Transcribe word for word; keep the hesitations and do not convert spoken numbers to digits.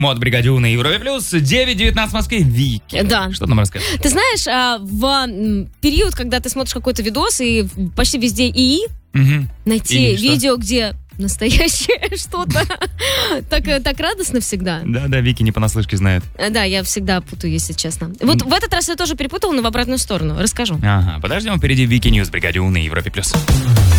Мод Бригадю на Европе Плюс. девять девятнадцать в Москве. Вики. Да. Что ты нам расскажешь? Ты знаешь, а, в м, период, когда ты смотришь какой-то видос, и почти везде ИИ, Угу. найти И что? видео, где настоящее что-то, так, э, так радостно всегда. Да-да, Вики не понаслышке знает. А, Да, я всегда путаю, если честно. Вот в этот раз я тоже перепутала, но в обратную сторону. Расскажу. Ага, подождем, впереди Вики Ньюс Бригадю на Европе Плюс.